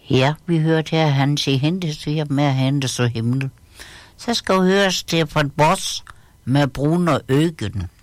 Ja, vi hørte her Hans i Hentesvig med at hente så himmel. Så skal vi høre Stefan Boss med Brun og Øgen.